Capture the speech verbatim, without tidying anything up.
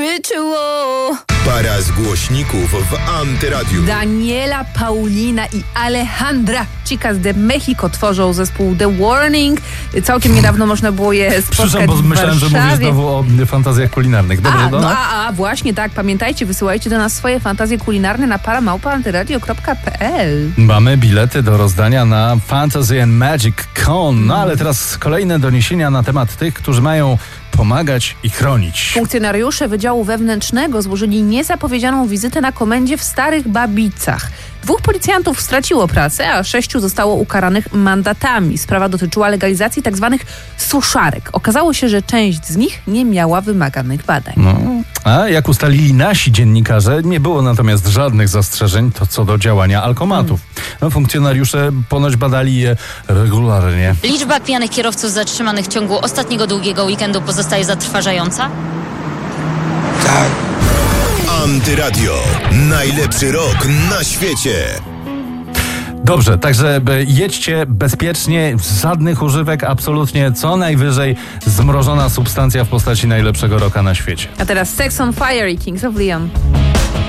ritual. Para z głośników w Antyradiu. Daniela, Paulina i Alejandra Chicas de Mexico tworzą zespół The Warning. Całkiem niedawno można było je spotkać Przyszłam, bo w myślałem, że Warszawie. mówisz znowu o fantazjach kulinarnych. Dobrze, A, no, Dona? a, a, właśnie tak, pamiętajcie, wysyłajcie do nas swoje fantazje kulinarne na paramałpa antyradio kropka p l. Mamy bilety do rozdania na Fantasy and Magic Con. No ale teraz kolejne doniesienia na temat tych, którzy mają pomagać i chronić. Funkcjonariusze Wydziału Wewnętrznego złożyli niezapowiedzianą wizytę na komendzie w Starych Babicach. Dwóch policjantów straciło pracę, a sześciu zostało ukaranych mandatami. Sprawa dotyczyła legalizacji tzw. suszarek. Okazało się, że część z nich nie miała wymaganych badań. No, a jak ustalili nasi dziennikarze, nie było natomiast żadnych zastrzeżeń to co do działania alkomatów. No, funkcjonariusze ponoć badali je regularnie. Liczba pijanych kierowców zatrzymanych w ciągu ostatniego długiego weekendu pozostaje zatrważająca? Tak. Antyradio. Najlepszy rok na świecie. Dobrze, także jedźcie bezpiecznie, żadnych używek, absolutnie, co najwyżej zmrożona substancja w postaci najlepszego roka na świecie. A teraz Sex on Fire i Kings of Leon.